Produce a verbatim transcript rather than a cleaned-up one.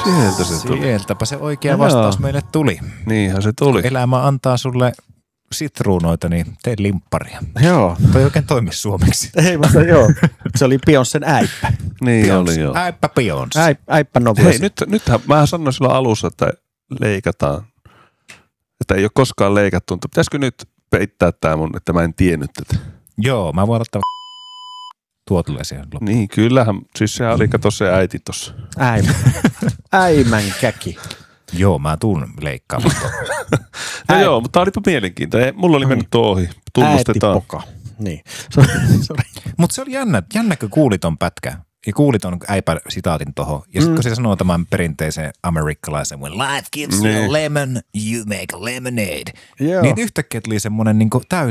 Sieltä se tuli. Sieltäpä se oikea vastaus meille tuli. Niinhän se tuli. Elämä antaa sulle sitruunoita, niin tee limpparia. Joo. Toi ei oikein toimi suomeksi. Ei, mutta joo. Se oli Beyoncén äippä. Niin Beyoncé. Oli joo. Äippä Beyoncé. Äip, äippä noblesse. Hei, nyt, nythän mä sanoin silloin alussa, että leikataan. Että ei ole koskaan leikattu, mutta pitäisikö nyt peittää tää mun, että mä en tiennyt tätä? Joo, mä voin ottaa tuo tulee siihen loppuun. Niin, kyllähän. Siis se oli, kato se äiti tossa. Äimä. Äimän käki. Joo, mä tuun leikkaamaan. No joo, mutta olipa mielenkiintoinen. Mulla oli mennyt tuo ohi. Tunnustetaan. Äitipoka. Niin. Mutta se oli jännä, jännä, kun kuulit ton pätkä. Ja kuulit ton äipä sitaatin tohon. Ja sitten mm. kun se sanoo tämän perinteisen amerikkalaisen, when life gives you a lemon, you make a lemonade. Joo. Niin yhtäkkiä tuli semmonen niin täysin